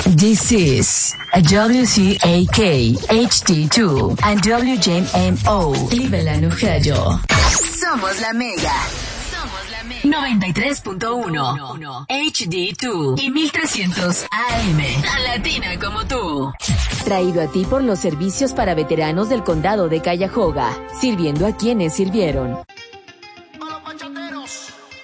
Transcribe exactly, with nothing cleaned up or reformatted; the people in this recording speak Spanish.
This is a W C A K, H D two, and W J M O, Cleveland, Ohio. Somos la Mega. Somos la Mega. noventa y tres punto uno, H D dos y mil trescientos A M. Tan latina como tú. Traído a ti por los servicios para veteranos del condado de Cuyahoga, sirviendo a quienes sirvieron.